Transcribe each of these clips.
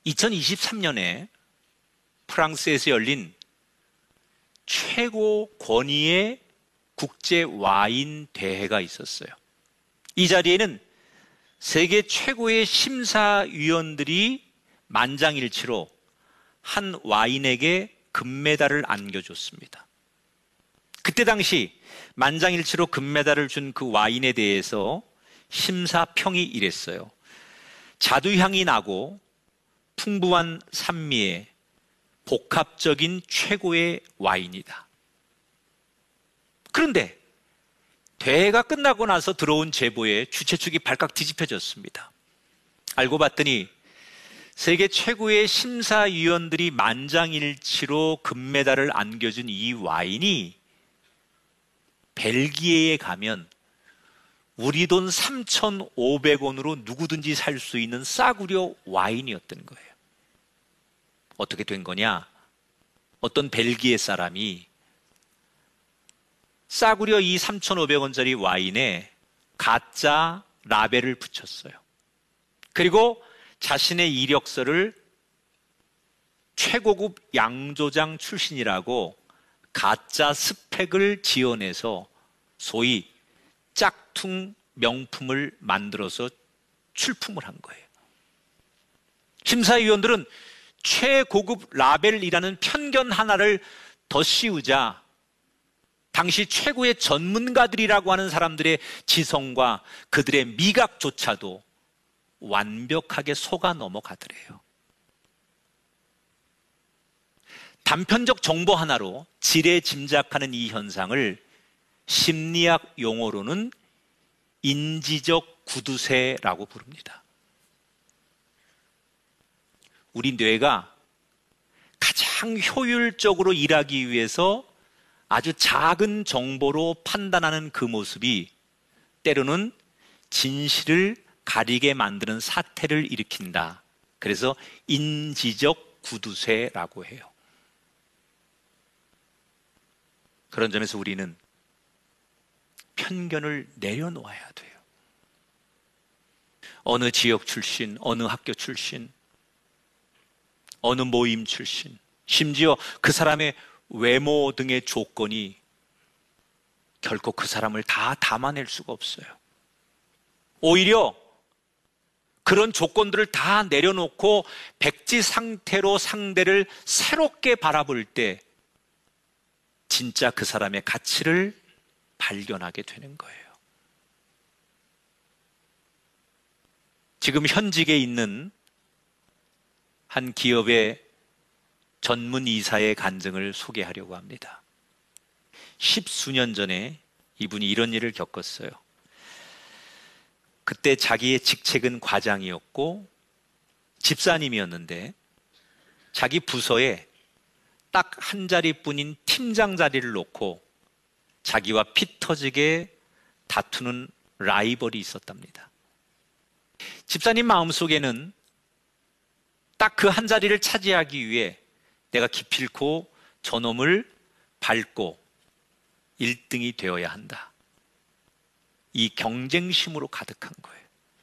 2023년에 프랑스에서 열린 최고 권위의 국제 와인 대회가 있었어요. 이 자리에는 세계 최고의 심사위원들이 만장일치로 한 와인에게 금메달을 안겨줬습니다. 그때 당시 만장일치로 금메달을 준 그 와인에 대해서 심사평이 이랬어요. 자두향이 나고 풍부한 산미의 복합적인 최고의 와인이다. 그런데 대회가 끝나고 나서 들어온 제보에 주최 측이 발칵 뒤집혀졌습니다. 알고 봤더니 세계 최고의 심사위원들이 만장일치로 금메달을 안겨준 이 와인이 벨기에에 가면 우리 돈 3,500원으로 누구든지 살 수 있는 싸구려 와인이었던 거예요. 어떻게 된 거냐? 어떤 벨기에 사람이 싸구려 이 3,500원짜리 와인에 가짜 라벨을 붙였어요. 그리고 자신의 이력서를 최고급 양조장 출신이라고 가짜 스펙을 지어내서 소위 짝퉁 명품을 만들어서 출품을 한 거예요. 심사위원들은 최고급 라벨이라는 편견 하나를 더 씌우자 당시 최고의 전문가들이라고 하는 사람들의 지성과 그들의 미각조차도 완벽하게 속아 넘어가더래요. 단편적 정보 하나로 지레 짐작하는 이 현상을 심리학 용어로는 인지적 구두쇠라고 부릅니다. 우리 뇌가 가장 효율적으로 일하기 위해서 아주 작은 정보로 판단하는 그 모습이 때로는 진실을 가리게 만드는 사태를 일으킨다. 그래서 인지적 구두쇠라고 해요. 그런 점에서 우리는 편견을 내려놓아야 돼요. 어느 지역 출신, 어느 학교 출신, 어느 모임 출신, 심지어 그 사람의 외모 등의 조건이 결코 그 사람을 다 담아낼 수가 없어요. 오히려 그런 조건들을 다 내려놓고 백지 상태로 상대를 새롭게 바라볼 때 진짜 그 사람의 가치를 발견하게 되는 거예요. 지금 현직에 있는 한 기업의 전문 이사의 간증을 소개하려고 합니다. 10수년 전에 이분이 이런 일을 겪었어요. 그때 자기의 직책은 과장이었고 집사님이었는데 자기 부서에 딱 한 자리뿐인 팀장 자리를 놓고 자기와 피 터지게 다투는 라이벌이 있었답니다. 집사님 마음속에는 딱 그 한 자리를 차지하기 위해 내가 기필코 저놈을 밟고 1등이 되어야 한다. 이 경쟁심으로 가득한 거예요.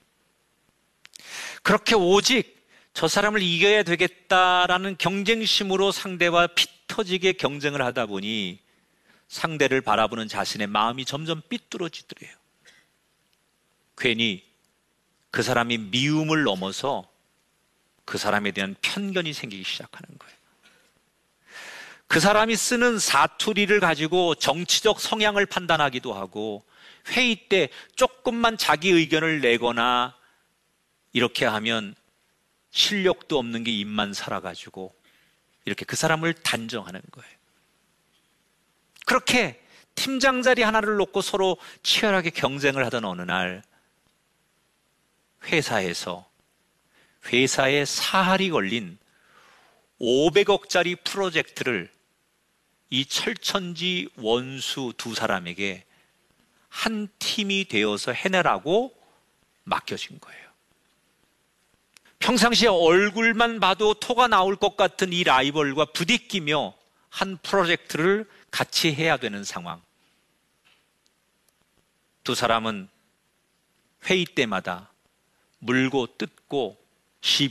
그렇게 오직 저 사람을 이겨야 되겠다라는 경쟁심으로 상대와 피 터지게 경쟁을 하다 보니 상대를 바라보는 자신의 마음이 점점 삐뚤어지더래요. 괜히 그 사람이 미움을 넘어서 그 사람에 대한 편견이 생기기 시작하는 거예요. 그 사람이 쓰는 사투리를 가지고 정치적 성향을 판단하기도 하고 회의 때 조금만 자기 의견을 내거나 이렇게 하면 실력도 없는 게 입만 살아가지고 이렇게 그 사람을 단정하는 거예요. 그렇게 팀장 자리 하나를 놓고 서로 치열하게 경쟁을 하던 어느 날 회사에서 회사에 사활이 걸린 500억짜리 프로젝트를 이 철천지 원수 두 사람에게 한 팀이 되어서 해내라고 맡겨진 거예요. 평상시에 얼굴만 봐도 토가 나올 것 같은 이 라이벌과 부딪히며 한 프로젝트를 같이 해야 되는 상황. 두 사람은 회의 때마다 물고 뜯고